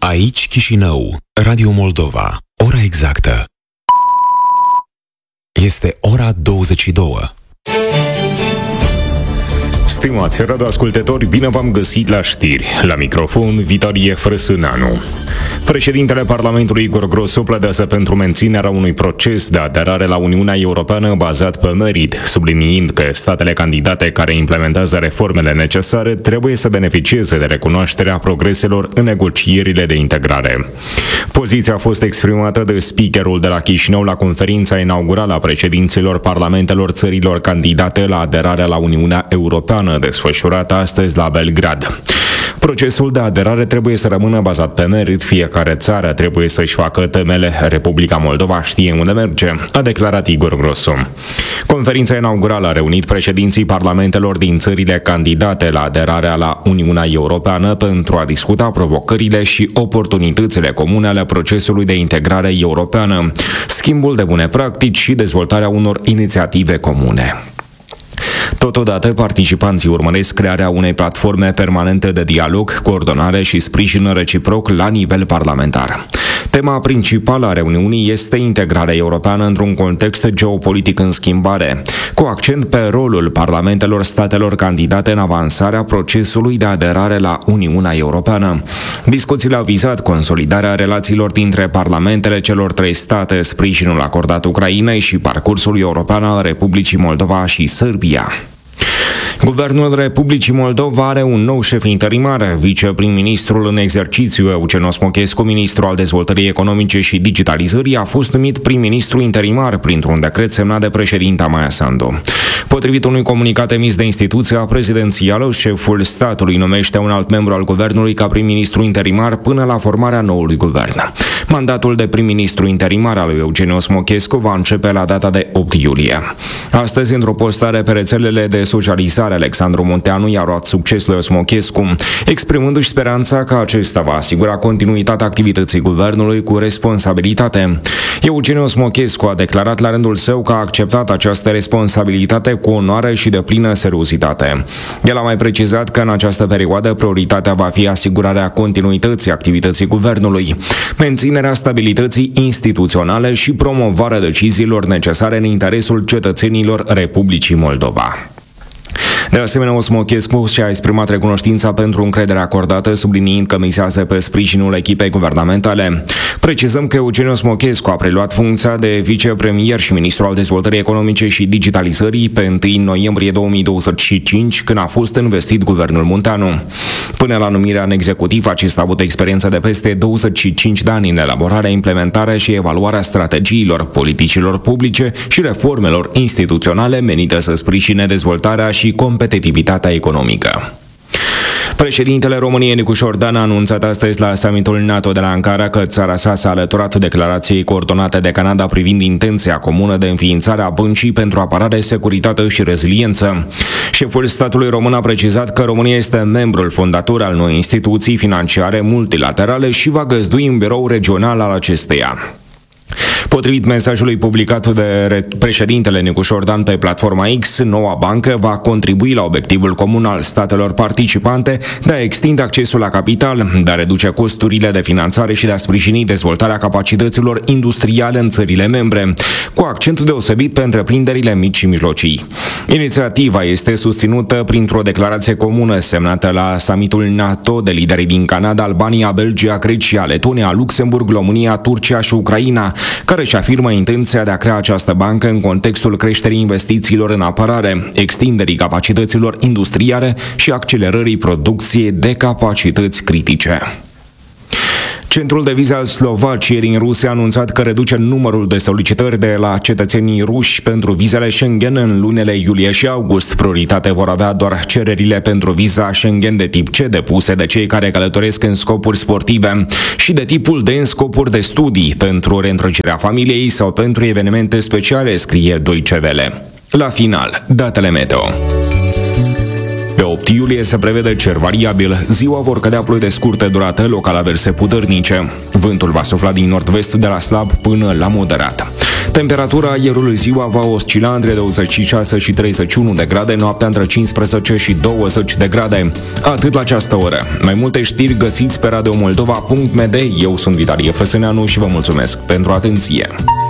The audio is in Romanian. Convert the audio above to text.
Aici Chișinău, Radio Moldova. Ora exactă este ora 22. Stimați radioascultători, bine v-am găsit la știri. La microfon, Vitalie Frăsânanu. Președintele Parlamentului Igor Grosu pledează pentru menținerea unui proces de aderare la Uniunea Europeană bazat pe merit, subliniind că statele candidate care implementează reformele necesare trebuie să beneficieze de recunoașterea progreselor în negocierile de integrare. Poziția a fost exprimată de speakerul de la Chișinău la conferința inaugurală a președinților parlamentelor țărilor candidate la aderarea la Uniunea Europeană, desfășurată astăzi la Belgrad. Procesul de aderare trebuie să rămână bazat pe merit, fiecare țară trebuie să-și facă temele, Republica Moldova știe unde merge, a declarat Igor Grosu. Conferința inaugurală a reunit președinții parlamentelor din țările candidate la aderarea la Uniunea Europeană pentru a discuta provocările și oportunitățile comune ale procesului de integrare europeană, schimbul de bune practici și dezvoltarea unor inițiative comune. Totodată, participanții urmăresc crearea unei platforme permanente de dialog, coordonare și sprijin reciproc la nivel parlamentar. Tema principală a reuniunii este integrarea europeană într-un context geopolitic în schimbare, cu accent pe rolul parlamentelor statelor candidate în avansarea procesului de aderare la Uniunea Europeană. Discuțiile au vizat consolidarea relațiilor dintre parlamentele celor trei state, sprijinul acordat Ucrainei și parcursul european al Republicii Moldova și Serbia. Guvernul Republicii Moldova are un nou șef interimar. Viceprim-ministrul în exercițiu Eugen Osmochescu, ministru al dezvoltării economice și digitalizării, a fost numit prim-ministru interimar printr-un decret semnat de președinta Maia Sandu. Potrivit unui comunicat emis de instituția prezidențială, șeful statului numește un alt membru al guvernului ca prim-ministru interimar până la formarea noului guvern. Mandatul de prim-ministru interimar al lui Eugen Osmochescu va începe la data de 8 iulie. Astăzi, într-o postare pe rețelele de socializare, Alexandru Munteanu i-a luat succesul lui Osmochescu, exprimându-și speranța că acesta va asigura continuitatea activității guvernului cu responsabilitate. Eugen Osmochescu a declarat la rândul său că a acceptat această responsabilitate cu onoare și de plină seriozitate. El a mai precizat că în această perioadă prioritatea va fi asigurarea continuității activității guvernului, menținerea stabilității instituționale și promovarea deciziilor necesare în interesul cetățenilor Republicii Moldova. De asemenea, Osmochescu și-a exprimat recunoștința pentru încrederea acordată, subliniind că mizează pe sprijinul echipei guvernamentale. Precizăm că Eugen Osmochescu a preluat funcția de vicepremier și ministru al dezvoltării economice și digitalizării pe 1 noiembrie 2025, când a fost investit guvernul Munteanu. Până la numirea în executiv, acesta a avut experiență de peste 25 de ani în elaborarea, implementarea și evaluarea strategiilor, politicilor publice și reformelor instituționale menite să sprijine dezvoltarea și competitivitatea economică. Președintele României Nicușor Dan a anunțat astăzi la summitul NATO de la Ankara că țara sa s-a alăturat declarației coordonate de Canada privind intenția comună de înființare a Băncii pentru Apărare, Securitate și Reziliență. Șeful statului român a precizat că România este membrul fondator al unei instituții financiare multilaterale și va găzdui un birou regional al acesteia. Potrivit mesajului publicat de președintele Nicușor Dan pe platforma X, noua bancă va contribui la obiectivul comun al statelor participante de a extinde accesul la capital, de a reduce costurile de finanțare și de a sprijini dezvoltarea capacităților industriale în țările membre, cu accent deosebit pe întreprinderile mici și mijlocii. Inițiativa este susținută printr-o declarație comună semnată la summitul NATO de liderii din Canada, Albania, Belgia, Grecia, Letonia, Luxemburg, România, Turcia și Ucraina, care își afirmă intenția de a crea această bancă în contextul creșterii investițiilor în apărare, extinderii capacităților industriale și accelerării producției de capacități critice. Centrul de vize al Slovaciei din Rusia a anunțat că reduce numărul de solicitări de la cetățenii ruși pentru vizele Schengen în lunile iulie și august. Prioritate vor avea doar cererile pentru viza Schengen de tip C depuse de cei care călătoresc în scopuri sportive și de tipul D în scopuri de studii, pentru reîntregirea familiei sau pentru evenimente speciale, scrie Deutsche Welle. La final, datele meteo. Pe 8 iulie se prevede cer variabil. Ziua vor cădea ploi de scurtă durată, local averse puternice. Vântul va sufla din nord-vest de la slab până la moderat. Temperatura aerului ziua va oscila între 26 și 31 de grade, noaptea între 15 și 20 de grade. Atât la această oră. Mai multe știri găsiți pe radiomoldova.md. Eu sunt Vitalie Frăsâneanu și vă mulțumesc pentru atenție.